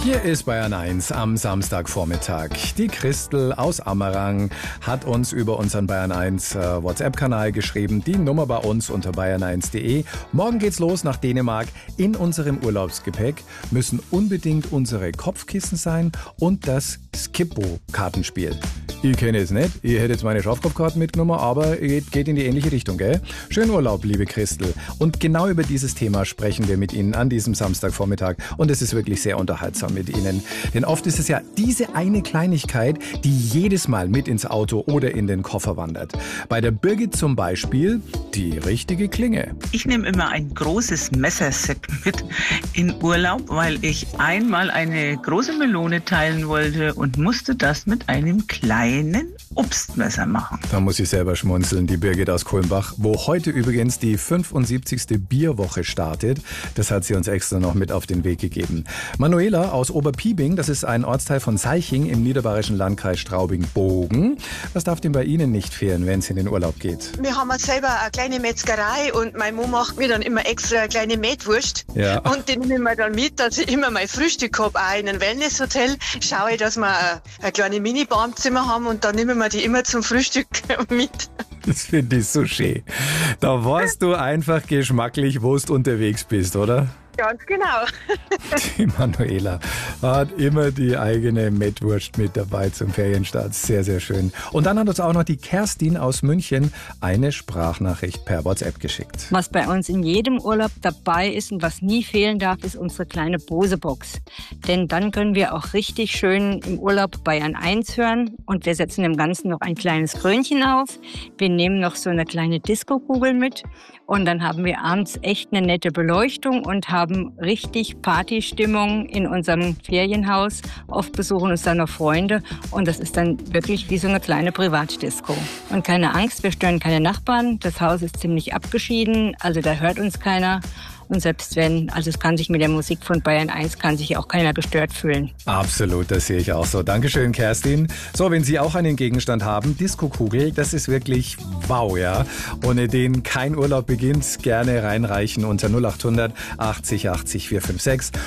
Hier ist Bayern 1 am Samstagvormittag. Die Christel aus Ammerang hat uns über unseren Bayern 1 WhatsApp-Kanal geschrieben. Die Nummer bei uns unter bayern1.de. Morgen geht's los nach Dänemark. In unserem Urlaubsgepäck müssen unbedingt unsere Kopfkissen sein und das Skippo-Kartenspiel. Ich kenne es nicht. Ich hätte jetzt meine Schafkopfkarten mitgenommen, aber geht in die ähnliche Richtung, gell? Schönen Urlaub, liebe Christel. Und genau über dieses Thema sprechen wir mit Ihnen an diesem Samstagvormittag. Und es ist wirklich sehr unterhaltsam mit Ihnen. Denn oft ist es ja diese eine Kleinigkeit, die jedes Mal mit ins Auto oder in den Koffer wandert. Bei der Birgit zum Beispiel die richtige Klinge. Ich nehme immer ein großes Messerset mit in Urlaub, weil ich einmal eine große Melone teilen wollte und musste das mit einem kleinen Obstmesser machen. Da muss ich selber schmunzeln, die Birgit aus Kulmbach, wo heute übrigens die 75. Bierwoche startet. Das hat sie uns extra noch mit auf den Weg gegeben. Manuela aus Oberpiebing, das ist ein Ortsteil von Seiching im niederbayerischen Landkreis Straubing-Bogen. Was darf denn bei Ihnen nicht fehlen, wenn es in den Urlaub geht? Wir haben selber eine kleine Metzgerei und meine Mama macht mir dann immer extra eine kleine Mettwurst. Ja. Und die nehme ich mir dann mit, dass ich immer mein Frühstück habe. Auch in einem Wellnesshotel schaue ich, dass wir eine kleine Minibar im Zimmer haben und dann nehmen wir die immer zum Frühstück mit. Das finde ich so schön. Da weißt du einfach geschmacklich, wo du unterwegs bist, oder? Ganz genau. Die Manuela hat immer die eigene Mettwurst mit dabei zum Ferienstart. Sehr, sehr schön. Und dann hat uns auch noch die Kerstin aus München eine Sprachnachricht per WhatsApp geschickt. Was bei uns in jedem Urlaub dabei ist und was nie fehlen darf, ist unsere kleine Bose-Box. Denn dann können wir auch richtig schön im Urlaub Bayern 1 hören. Und wir setzen dem Ganzen noch ein kleines Krönchen auf. Wir nehmen noch so eine kleine Disco-Kugel mit. Und dann haben wir abends echt eine nette Beleuchtung und haben richtig Partystimmung in unserem Ferienhaus. Oft besuchen uns dann noch Freunde und das ist dann wirklich wie so eine kleine Privatdisco. Und keine Angst, wir stören keine Nachbarn. Das Haus ist ziemlich abgeschieden, also da hört uns keiner. Und selbst wenn, also es kann sich mit der Musik von Bayern 1 kann sich auch keiner gestört fühlen. Absolut, das sehe ich auch so. Dankeschön, Kerstin. So, wenn Sie auch einen Gegenstand haben, Disco-Kugel, das ist wirklich wow, ja. Ohne den kein Urlaub beginnt, gerne reinreichen unter 0800 80 80 456.